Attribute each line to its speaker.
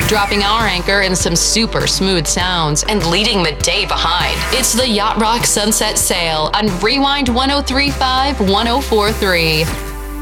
Speaker 1: dropping our anchor in some super smooth sounds and leading the day behind. It's the Yacht Rock Sunset Sail on Rewind 103.5 1043.